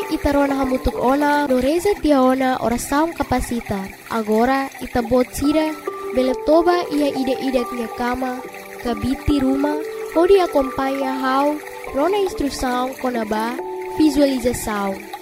itarona hamutuk ona no reza tiaona ora saung kapasita. Agora itabot sira bele toba ia ide-ide nya kama kabiti rumah hodi acompanha hau rona instrução konaba visualização.